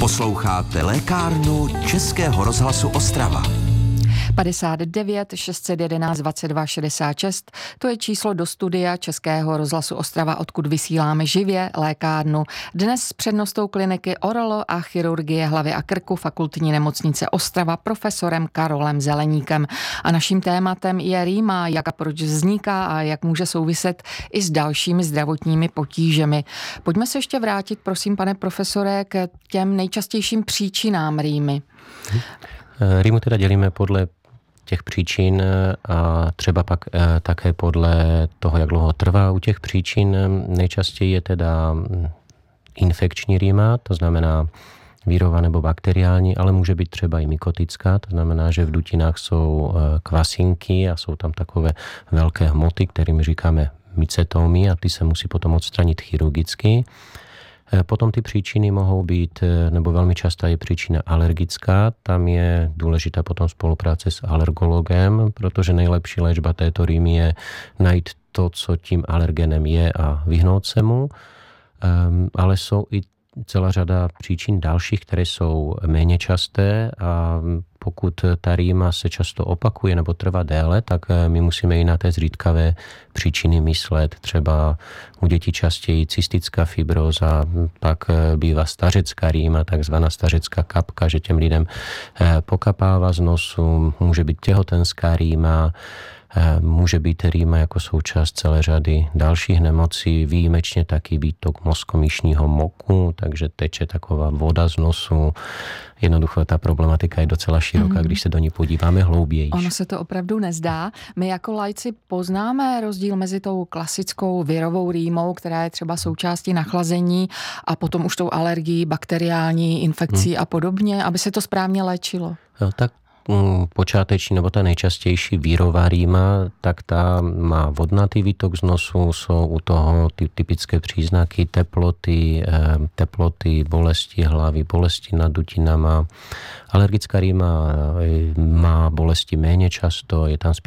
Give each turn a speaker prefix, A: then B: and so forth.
A: Posloucháte lékárnu Českého rozhlasu Ostrava.
B: 59 611 22 66, to je číslo do studia Českého rozhlasu Ostrava, odkud vysíláme živě lékárnu. Dnes s přednostou kliniky orolo a chirurgie hlavy a krku Fakultní nemocnice Ostrava profesorem Karolem Zeleníkem. A naším tématem je rýma, jak a proč vzniká a jak může souviset i s dalšími zdravotními potížemi. Pojďme se ještě vrátit, prosím, pane profesore, k těm nejčastějším příčinám rýmy.
C: Rýmu teda dělíme podle těch příčin a třeba pak také podle toho, jak dlouho trvá u těch příčin. Nejčastěji je teda infekční rýma, to znamená vírová nebo bakteriální, ale může být třeba i mykotická, to znamená, že v dutinách jsou kvasinky a jsou tam takové velké hmoty, kterým říkáme mycetomy, a ty se musí potom odstranit chirurgicky. Potom ty příčiny mohou být, nebo velmi častá je příčina alergická, tam je důležitá potom spolupráce s alergologem, protože nejlepší léčba této rýmy je najít to, co tím alergenem je a vyhnout se mu, ale jsou i celá řada příčin dalších, které jsou méně časté, a pokud ta rýma se často opakuje nebo trvá déle, tak my musíme i na té zřídkavé příčiny myslet. Třeba u dětí častěji cystická fibróza, pak bývá stařecká rýma, takzvaná stařecká kapka, že těm lidem pokapává z nosu, může být těhotenská rýma, může být rýma jako součást celé řady dalších nemocí, výjimečně taky výtok mozkomyšního moku, takže teče taková voda z nosu. Jednoducho ta problematika je docela široká, když se do ní podíváme hlouběji.
B: Ono se to opravdu nezdá. My jako laici poznáme rozdíl mezi tou klasickou virovou rýmou, která je třeba součástí nachlazení, a potom už tou alergií, bakteriální infekcí a podobně, aby se to správně léčilo.
C: No, tak počáteční nebo ta nejčastější vírová rýma, tak ta má vodnatý výtok z nosu, jsou u toho ty typické příznaky teploty, bolesti hlavy, bolesti nad dutinama. Alergická rýma má bolesti méně často, je tam